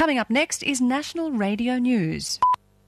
Coming up next is National Radio News.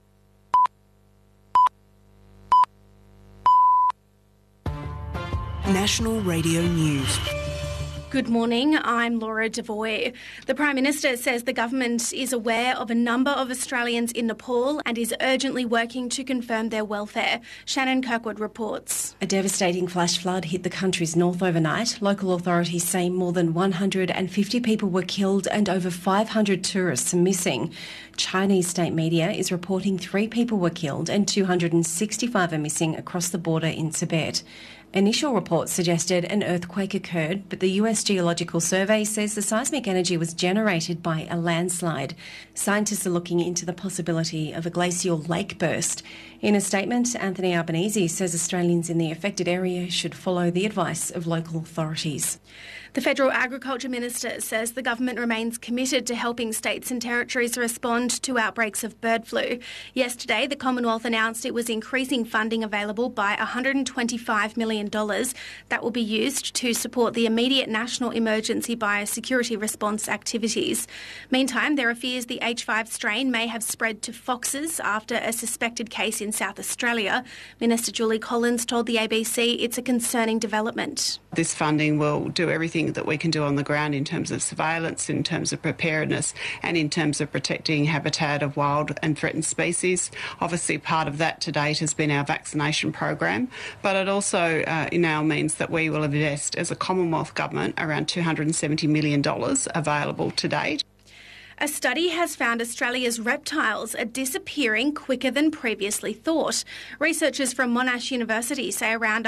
National Radio News. Good morning, I'm Laura Devoy. The Prime Minister says the government is aware of a number of Australians in Nepal and is urgently working to confirm their welfare. Shannon Kirkwood reports. A devastating flash flood hit the country's north overnight. Local authorities say more than 150 people were killed and over 500 tourists are missing. Chinese state media is reporting 3 people were killed and 265 are missing across the border in Tibet. Initial reports suggested an earthquake occurred, but the US Geological Survey says the seismic energy was generated by a landslide. Scientists are looking into the possibility of a glacial lake burst. In a statement, Anthony Albanese says Australians in the affected area should follow the advice of local authorities. The Federal Agriculture Minister says the government remains committed to helping states and territories respond to outbreaks of bird flu. Yesterday, the Commonwealth announced it was increasing funding available by $125 million. That will be used to support the immediate national emergency biosecurity response activities. Meantime, there are fears the H5 strain may have spread to foxes after a suspected case in South Australia. Minister Julie Collins told the ABC it's a concerning development. This funding will do everything that we can do on the ground in terms of surveillance, in terms of preparedness and in terms of protecting habitat of wild and threatened species. Obviously, part of that to date has been our vaccination program, but it also now means that we will invest as a Commonwealth Government around $270 million available to date. A study has found Australia's reptiles are disappearing quicker than previously thought. Researchers from Monash University say around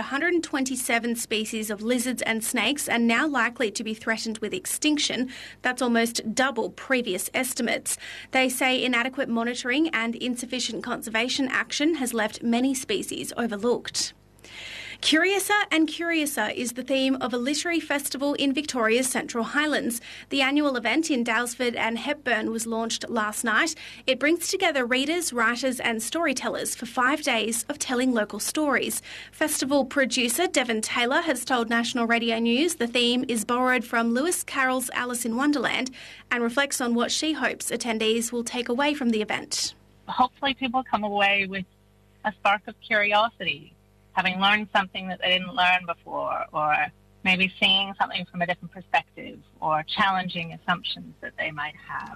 127 species of lizards and snakes are now likely to be threatened with extinction. That's almost double previous estimates. They say inadequate monitoring and insufficient conservation action has left many species overlooked. Curiouser and Curiouser is the theme of a literary festival in Victoria's Central Highlands. The annual event in Daylesford and Hepburn was launched last night. It brings together readers, writers and storytellers for 5 days of telling local stories. Festival producer Devon Taylor has told National Radio News the theme is borrowed from Lewis Carroll's Alice in Wonderland and reflects on what she hopes attendees will take away from the event. Hopefully people come away with a spark of curiosity, having learned something that they didn't learn before, or maybe seeing something from a different perspective, or challenging assumptions that they might have.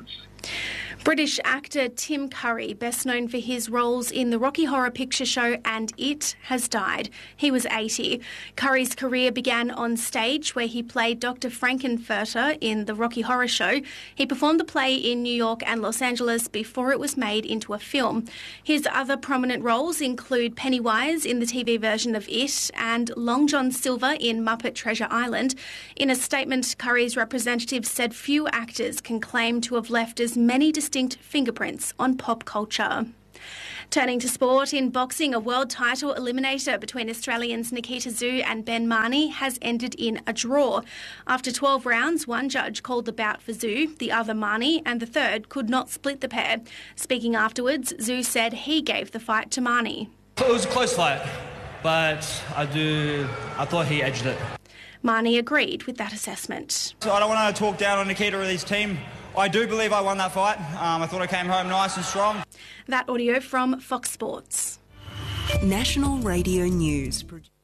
British actor Tim Curry, best known for his roles in the Rocky Horror Picture Show and It, has died. He was 80. Curry's career began on stage where he played Dr. Frankenfurter in the Rocky Horror Show. He performed the play in New York and Los Angeles before it was made into a film. His other prominent roles include Pennywise in the TV version of It and Long John Silver in Muppet Treasure Island. In a statement, Curry's representative said few actors can claim to have left as many distinct fingerprints on pop culture. Turning to sport, in boxing, a world title eliminator between Australians Nikita Tszyu and Ben Marnie has ended in a draw. After 12 rounds, one judge called the bout for Tszyu, the other Marnie, and the third could not split the pair. Speaking afterwards, Tszyu said he gave the fight to Marnie. It was a close fight, but I thought he edged it. Marnie agreed with that assessment. So I don't want to talk down on Nikita or his team. I do believe I won that fight. I thought I came home nice and strong. That audio from Fox Sports. National Radio News.